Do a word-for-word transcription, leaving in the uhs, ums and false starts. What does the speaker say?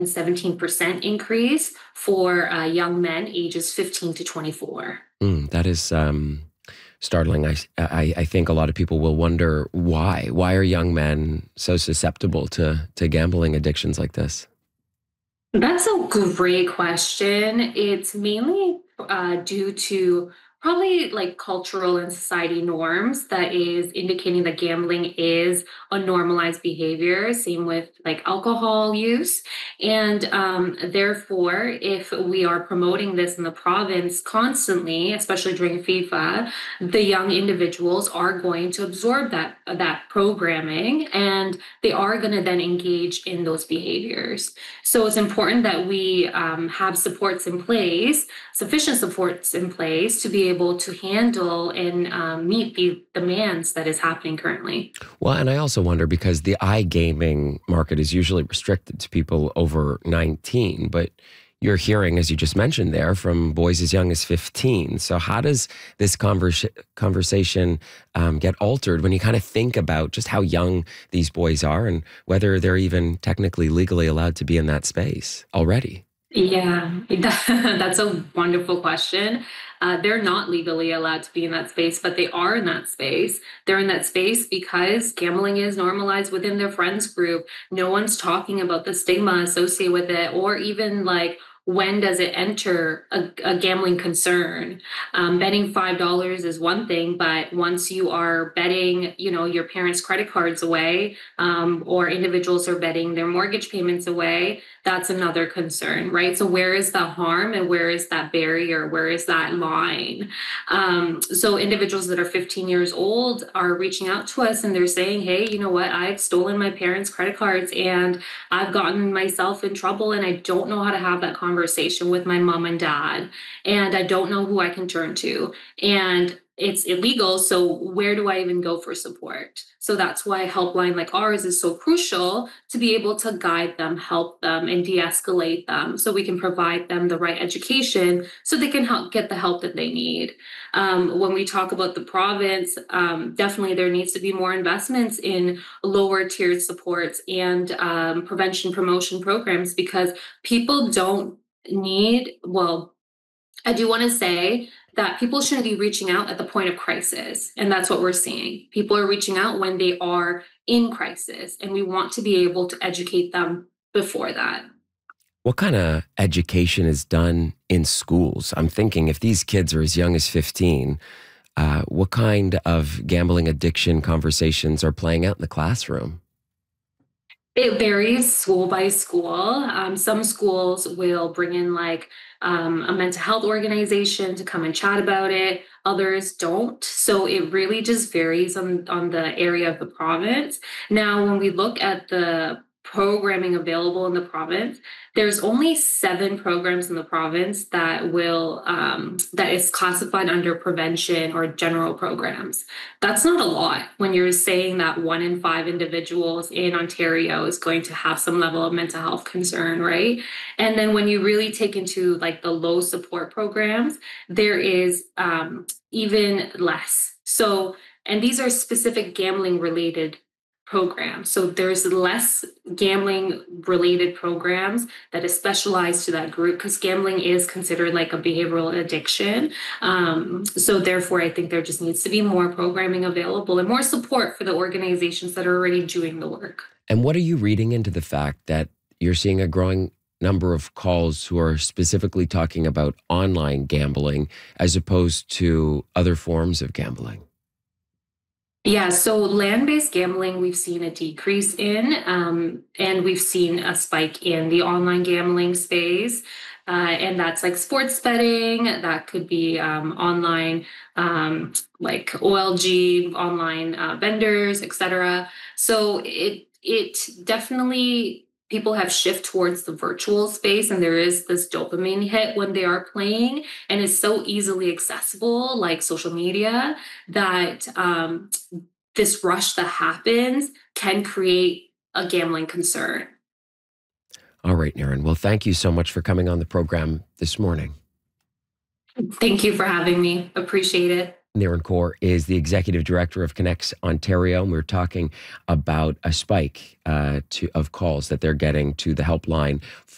seventeen percent increase for uh, young men ages fifteen to twenty-four. Mm, that is um, startling. I, I, I think a lot of people will wonder why. Why are young men so susceptible to, to gambling addictions like this? That's a great question. It's mainly uh, due to probably like cultural and society norms that is indicating that gambling is a normalized behavior. Same with like alcohol use. And um, therefore, if we are promoting this in the province constantly, especially during FIFA, the young individuals are going to absorb that, that programming and they are going to then engage in those behaviors. So it's important that we um, have supports in place, sufficient supports in place to be able to handle and um, meet the demands that is happening currently. Well, and I also wonder because the iGaming market is usually restricted to people over nineteen, but you're hearing, as you just mentioned there, from boys as young as fifteen. So how does this converse, conversation um, get altered when you kind of think about just how young these boys are and whether they're even technically legally allowed to be in that space already? Yeah, that's a wonderful question. Uh, they're not legally allowed to be in that space, but they are in that space. They're in that space because gambling is normalized within their friends group. No one's talking about the stigma associated with it, or even like when does it enter a, a gambling concern? Um, betting five dollars is one thing, but once you are betting, you know, your parents' credit cards away, um, or individuals are betting their mortgage payments away, that's another concern, right? So where is the harm and where is that barrier? Where is that line? Um, so individuals that are fifteen years old are reaching out to us and they're saying, hey, you know what? I've stolen my parents' credit cards and I've gotten myself in trouble and I don't know how to have that conversation with my mom and dad. And I don't know who I can turn to. And it's illegal. So where do I even go for support? So that's why a helpline like ours is so crucial to be able to guide them, help them, and de-escalate them so we can provide them the right education so they can help get the help that they need. Um, when we talk about the province, um, definitely there needs to be more investments in lower tiered supports and um, prevention promotion programs because people don't need, well, I do want to say that people shouldn't be reaching out at the point of crisis. And that's what we're seeing. People are reaching out when they are in crisis, and we want to be able to educate them before that. What kind of education is done in schools? I'm thinking if these kids are as young as fifteen, uh, what kind of gambling addiction conversations are playing out in the classroom? It varies school by school. Um, some schools will bring in like um, a mental health organization to come and chat about it. Others don't. So it really just varies on, on the area of the province. Now, when we look at the programming available in the province, there's only seven programs in the province that will um, that is classified under prevention or general programs. That's not a lot when you're saying that one in five individuals in Ontario is going to have some level of mental health concern, right? And then when you really take into like the low support programs, there is um, even less. So, and these are specific gambling related programs. So there's less gambling related programs that is specialized to that group because gambling is considered like a behavioral addiction. Um, so therefore, I think there just needs to be more programming available and more support for the organizations that are already doing the work. And what are you reading into the fact that you're seeing a growing number of calls who are specifically talking about online gambling as opposed to other forms of gambling? Yeah, so land-based gambling, we've seen a decrease in, um, and we've seen a spike in the online gambling space. Uh, and that's like sports betting, that could be um, online, um, like O L G, online uh, vendors, et cetera. So it it definitely people have shift towards the virtual space, and there is this dopamine hit when they are playing, and it's so easily accessible, like social media, that um, this rush that happens can create a gambling concern. All right, Naren. Well, thank you so much for coming on the program this morning. Thank you for having me. Appreciate it. Naren Kaur is the executive director of Connects Ontario, and we're talking about a spike uh, to, of calls that they're getting to the helpline for